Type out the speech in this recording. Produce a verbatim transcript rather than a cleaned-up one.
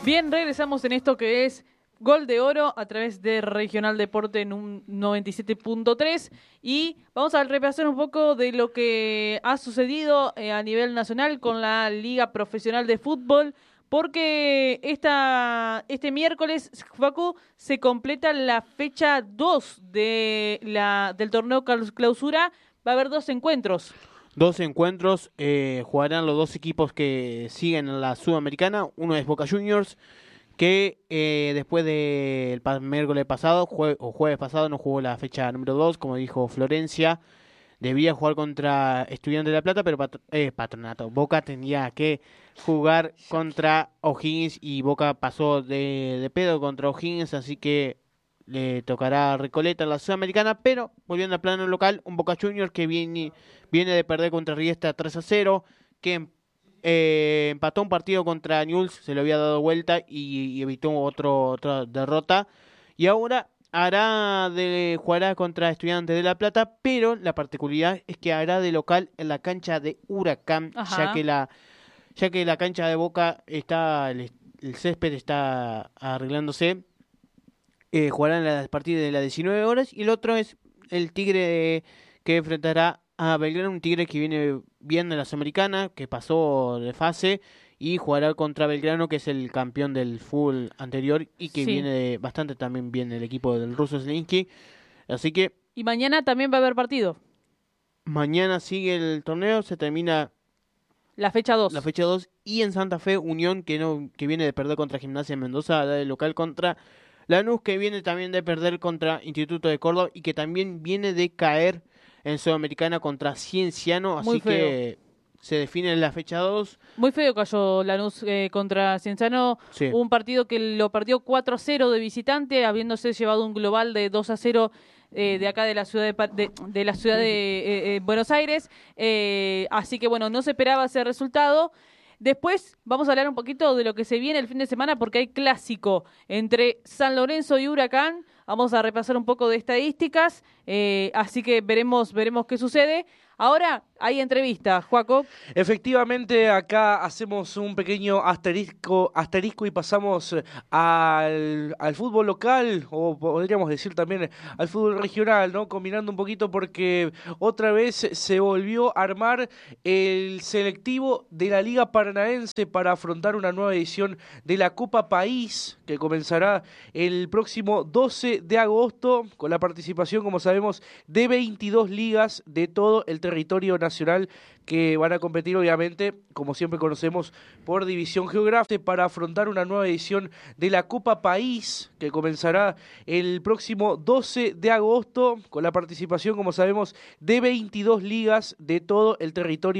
Bien, regresamos en esto que es Gol de Oro a través de Regional Deporte en un noventa y siete punto tres y vamos a repasar un poco de lo que ha sucedido eh, a nivel nacional con la Liga Profesional de Fútbol, porque esta, este miércoles, Facu, se completa la fecha dos de la, del torneo clausura. Va a haber dos encuentros. Dos encuentros, eh, jugarán los dos equipos que siguen en la Sudamericana. Uno es Boca Juniors, que eh, después del pa- miércoles pasado, jue- o jueves pasado, no jugó la fecha número dos, como dijo Florencia. Debía jugar contra Estudiantes de La Plata, pero patro- eh, Patronato. Boca tenía que jugar contra O'Higgins y Boca pasó de, de pedo contra O'Higgins, así que le tocará a Recoleta en la Sudamericana. Pero volviendo al plano local, un Boca Juniors que viene, viene de perder contra Riestra tres a cero, que eh, empató un partido contra Newell's, se lo había dado vuelta y, y evitó otro, otra derrota. Y ahora hará de jugará contra Estudiantes de La Plata, pero la particularidad es que hará de local en la cancha de Huracán, Ajá. ya que la ya que la cancha de Boca está el, el césped está arreglándose. Eh, jugarán a partir de las diecinueve horas y el otro es el Tigre que enfrentará a Belgrano, un Tigre que viene bien de la Sudamericana, que pasó de fase y jugará contra Belgrano, que es el campeón del fútbol anterior y que Sí. viene de, bastante también bien el equipo del ruso Zelinsky. Así que Y mañana también va a haber partido. mañana sigue el torneo, se termina La fecha dos. la fecha dos y en Santa Fe Unión, que no que viene de perder contra Gimnasia Mendoza, de local contra Lanús, que viene también de perder contra Instituto de Córdoba y que también viene de caer en Sudamericana contra Cienciano, Muy así feo. que se define en la fecha dos. Muy feo cayó Lanús eh, contra Cienciano. Sí. Un partido que lo perdió cuatro a cero de visitante, habiéndose llevado un global de dos a cero eh, de acá de la ciudad de, Pa- de, de la ciudad de eh, eh, Buenos Aires. Eh, así que bueno, no se esperaba ese resultado. Después vamos a hablar un poquito de lo que se viene el fin de semana, porque hay clásico entre San Lorenzo y Huracán. Vamos a repasar un poco de estadísticas, eh, así que veremos, veremos qué sucede. Ahora hay entrevista, Joaco. Efectivamente, acá hacemos un pequeño asterisco, asterisco y pasamos eh, al, al fútbol local, o podríamos decir también al fútbol regional, ¿no? Combinando un poquito porque otra vez se volvió a armar el selectivo de la Liga Paranaense para afrontar una nueva edición de la Copa País, que comenzará el próximo doce de agosto, con la participación, como sabemos, de veintidós ligas de todo el territorio nacional, que van a competir obviamente, como siempre conocemos, por división geográfica para afrontar una nueva edición de la Copa País, que comenzará el próximo doce de agosto, con la participación, como sabemos, de veintidós ligas de todo el territorio